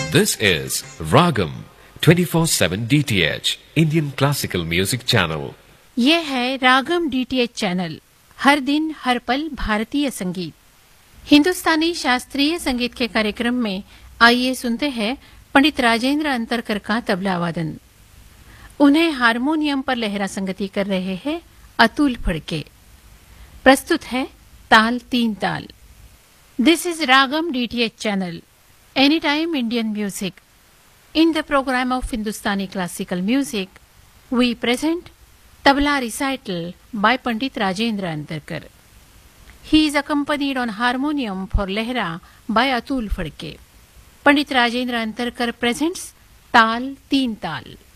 This is Ragam 24/7 DTH Indian Classical Music Channel. ये है रागम DTH channel, हर दिन हर पल भारतीय संगीत, हिंदुस्तानी शास्त्रीय संगीत के कार्यक्रम में आइए सुनते हैं पंडित राजेंद्र अंतरकर का तबला वादन। उन्हें हारमोनियम पर लहरा संगति कर रहे हैं अतुल फड़के। प्रस्तुत है ताल तीन ताल। दिस is ragam DTH channel, any time Indian music. In the program of Hindustani classical music, we present Tabla recital by Pandit Rajendra Antarkar. He is accompanied on harmonium for Lehra by Atul Phadke. Pandit Rajendra Antarkar presents Tal Teen Tal.